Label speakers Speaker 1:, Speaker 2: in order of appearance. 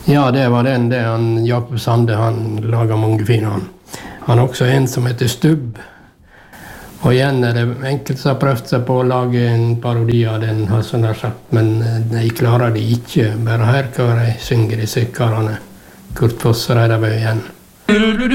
Speaker 1: Ja, det var den. Det han, Jakob Sande, han lager mange fine. Han har også en som heter Stubb. Og igjen er det enkelte som har prøvd seg på å lage en parodi av den, som jeg har sagt, men de klarer det ikke. Bare her hva de synger, disse karene. Kurt Foss og Reidar Bøe igjen.